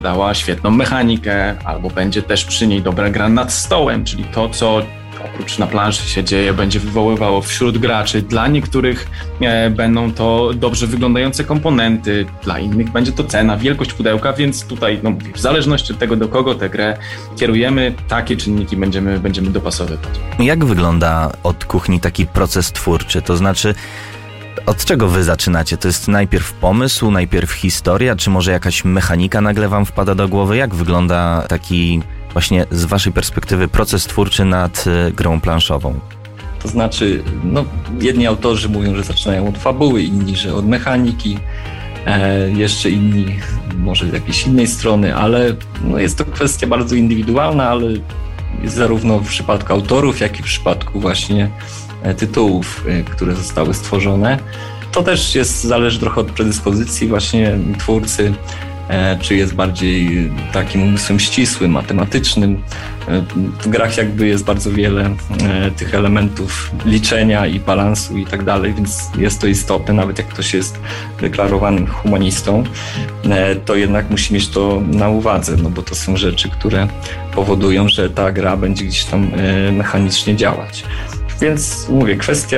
dała świetną mechanikę, albo będzie też przy niej dobra gra nad stołem, czyli to, co oprócz na planszy się dzieje, będzie wywoływało wśród graczy. Dla niektórych będą to dobrze wyglądające komponenty, dla innych będzie to cena, wielkość pudełka, więc tutaj, no mówię, w zależności od tego, do kogo tę grę kierujemy, takie czynniki będziemy dopasowywać. Jak wygląda od kuchni taki proces twórczy? To znaczy, od czego wy zaczynacie? To jest najpierw pomysł, najpierw historia, czy może jakaś mechanika nagle wam wpada do głowy? Jak wygląda taki właśnie z waszej perspektywy proces twórczy nad grą planszową? To znaczy, jedni autorzy mówią, że zaczynają od fabuły, inni, że od mechaniki, jeszcze inni może z jakiejś innej strony, ale jest to kwestia bardzo indywidualna, ale zarówno w przypadku autorów, jak i w przypadku właśnie tytułów, które zostały stworzone. To też zależy trochę od predyspozycji właśnie twórcy, czy jest bardziej takim umysłem ścisłym, matematycznym. W grach jakby jest bardzo wiele tych elementów liczenia i balansu i tak dalej, więc jest to istotne, nawet jak ktoś jest deklarowanym humanistą, to jednak musi mieć to na uwadze, bo to są rzeczy, które powodują, że ta gra będzie gdzieś tam mechanicznie działać. Więc mówię,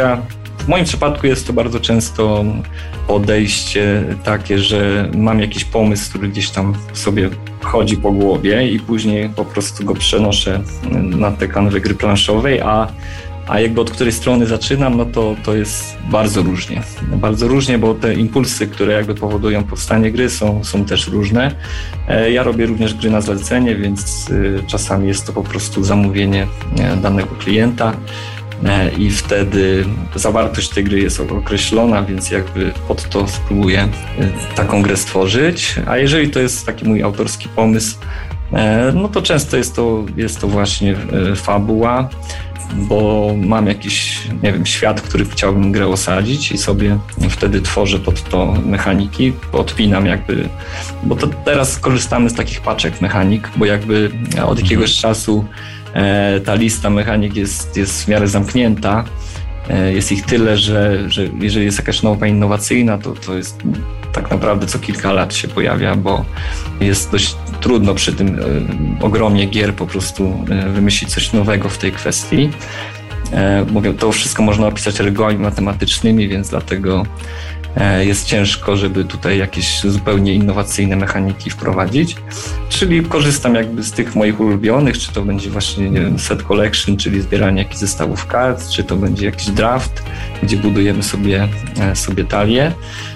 w moim przypadku jest to bardzo często podejście takie, że mam jakiś pomysł, który gdzieś tam sobie chodzi po głowie i później po prostu go przenoszę na tę kanwę gry planszowej, a jakby od której strony zaczynam, to jest bardzo różnie. Bardzo różnie, bo te impulsy, które jakby powodują powstanie gry są też różne. Ja robię również gry na zlecenie, więc czasami jest to po prostu zamówienie danego klienta. I wtedy zawartość tej gry jest określona, więc jakby pod to spróbuję taką grę stworzyć. A jeżeli to jest taki mój autorski pomysł, to często jest to właśnie fabuła, bo mam jakiś, świat, w który chciałbym grę osadzić i sobie wtedy tworzę pod to mechaniki, odpinam jakby, bo to teraz korzystamy z takich paczek mechanik, bo jakby od jakiegoś czasu ta lista mechanik jest w miarę zamknięta. Jest ich tyle, że jeżeli jest jakaś nowa, innowacyjna, to jest tak naprawdę co kilka lat się pojawia, bo jest dość trudno przy tym ogromie gier po prostu wymyślić coś nowego w tej kwestii. Mówię, to wszystko można opisać regułami matematycznymi, więc dlatego jest ciężko, żeby tutaj jakieś zupełnie innowacyjne mechaniki wprowadzić. Czyli korzystam jakby z tych moich ulubionych, czy to będzie właśnie, set collection, czyli zbieranie jakichś zestawów kart, czy to będzie jakiś draft, gdzie budujemy sobie talię.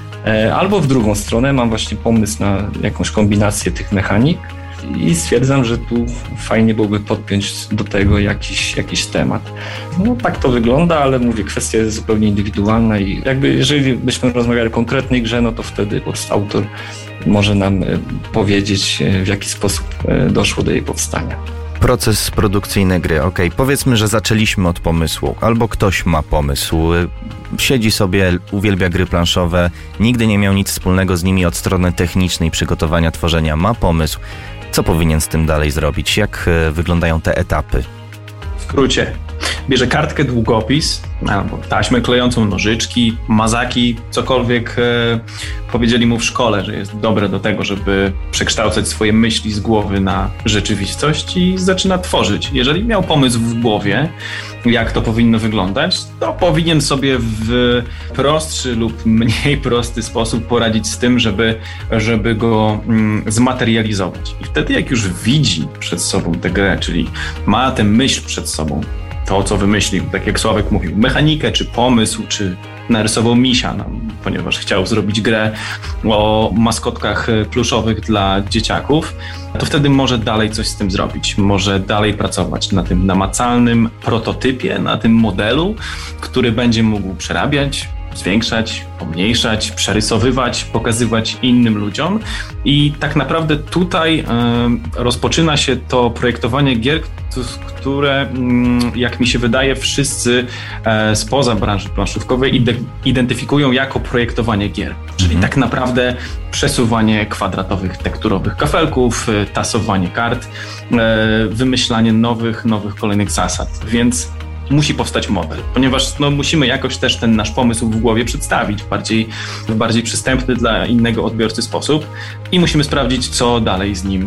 Albo w drugą stronę mam właśnie pomysł na jakąś kombinację tych mechanik i stwierdzam, że tu fajnie byłoby podpiąć do tego jakiś temat. Tak to wygląda, ale mówię, kwestia jest zupełnie indywidualna i jakby jeżeli byśmy rozmawiali o konkretnej grze, to wtedy po prostu autor może nam powiedzieć, w jaki sposób doszło do jej powstania. Proces produkcyjny gry. Okej, powiedzmy, że zaczęliśmy od pomysłu, albo ktoś ma pomysł, siedzi sobie, uwielbia gry planszowe, nigdy nie miał nic wspólnego z nimi od strony technicznej przygotowania, tworzenia, ma pomysł. Co powinien z tym dalej zrobić? Jak wyglądają te etapy? W skrócie, bierze kartkę, długopis, albo taśmę klejącą, nożyczki, mazaki, cokolwiek powiedzieli mu w szkole, że jest dobre do tego, żeby przekształcać swoje myśli z głowy na rzeczywistość i zaczyna tworzyć. Jeżeli miał pomysł w głowie, jak to powinno wyglądać, to powinien sobie w prostszy lub mniej prosty sposób poradzić z tym, żeby go zmaterializować. I wtedy jak już widzi przed sobą tę grę, czyli ma tę myśl przed sobą, to, co wymyślił, tak jak Sławek mówił, mechanikę, czy pomysł, czy narysował misia, ponieważ chciał zrobić grę o maskotkach pluszowych dla dzieciaków, to wtedy może dalej coś z tym zrobić. Może dalej pracować na tym namacalnym prototypie, na tym modelu, który będzie mógł przerabiać, zwiększać, pomniejszać, przerysowywać, pokazywać innym ludziom. I tak naprawdę tutaj rozpoczyna się to projektowanie gier, które, jak mi się wydaje, wszyscy spoza branży planszówkowej identyfikują jako projektowanie gier. Czyli tak naprawdę przesuwanie kwadratowych, tekturowych kafelków, tasowanie kart, wymyślanie nowych kolejnych zasad. Więc musi powstać model, ponieważ musimy jakoś też ten nasz pomysł w głowie przedstawić w bardziej przystępny dla innego odbiorcy sposób i musimy sprawdzić, co dalej z nim